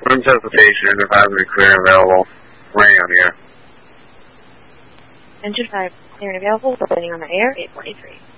Room resuscitation, engine 5 will be clear and available. Landing on the air. Engine 5 clear and available, landing on the air, 843.